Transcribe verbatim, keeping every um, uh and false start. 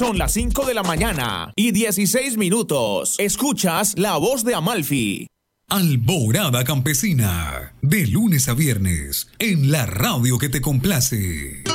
Son las cinco de la mañana y dieciséis minutos. Escuchas La Voz de Amalfi. Alborada Campesina, de lunes a viernes, en la radio que te complace.